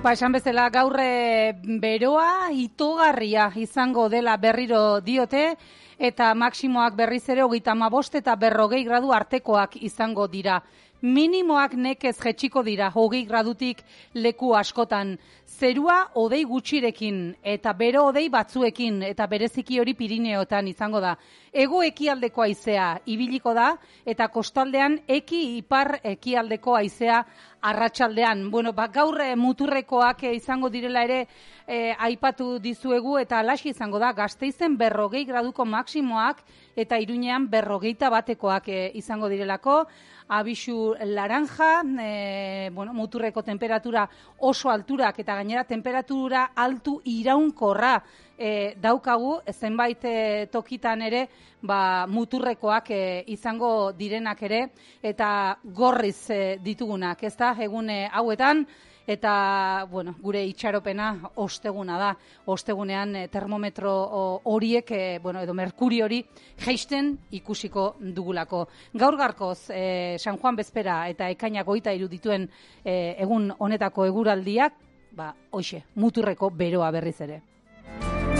Esan bezala gaur beroa itogarria izango dela berriro diote, eta maksimoak berriz ere 35 eta 40 gradu artekoak izango dira. Minimoak nekez jetxiko dira 20 gradutik leku askotan. Zerua hodei gutxirekin eta bero hodei batzuekin eta bereziki hori Pirineotan izango da. Hego ekialdeko haizea ibiliko da eta kostaldean ipar ekialdeko haizea arratsaldean. Bueno, gaur muturrekoak izango direla ere aipatu dizuegu eta alaxi izango da. Gasteizen 40 graduko maksimoak eta Iruñean 40 batekoak izango direlako. Abisu laranja, muturreko temperatura oso alturak eta gainera temperatura altu iraunkorra daukagu, zenbait tokitan ere muturrekoak izango direnak ere eta gorriz ditugunak, ez da, egun hauetan. Eta, gure itxaropena osteguna da. Ostegunean termometro horiek, edo merkuri hori jaisten ikusiko dugulako. Gaur garkoz, San Juan bezpera eta ekainak 23 dituen egun honetako eguraldiak, hoxe, muturreko beroa berriz ere.